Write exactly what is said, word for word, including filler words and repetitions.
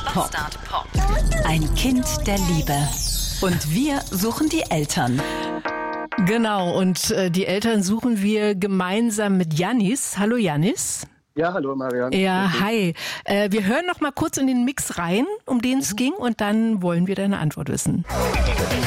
Pop. Ein Kind der Liebe. Und wir suchen die Eltern. Genau, und äh, die Eltern suchen wir gemeinsam mit Jannis. Hallo Jannis. Ja, hallo Marianne. Ja, hi. Äh, wir hören noch mal kurz in den Mix rein, um den es ging, und dann wollen wir deine Antwort wissen.